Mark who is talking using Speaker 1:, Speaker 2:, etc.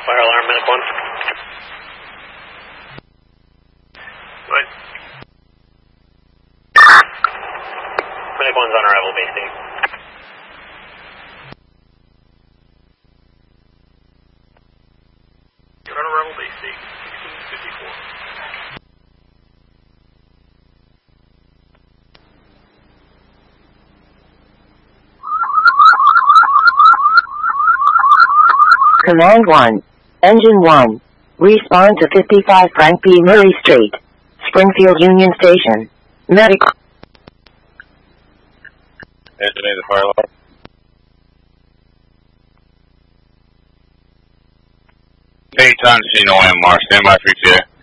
Speaker 1: Fire alarm, Medic 1. What? Medic 1's on arrival, base station.
Speaker 2: You're on arrival, base station, 1654.
Speaker 3: Command 1. Engine 1. Respond to 55 Frank P. Murray Street, Springfield Union Station. Medic.
Speaker 4: Engine A, the fire alarm. Daytime, see no MR. Stand by for ETA.